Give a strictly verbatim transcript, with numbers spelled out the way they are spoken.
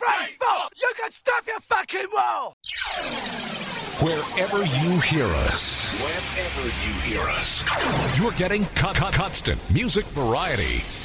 three, four. You can stuff your fucking wall. Wherever you hear us, wherever you hear us, you're getting co- co- constant music variety.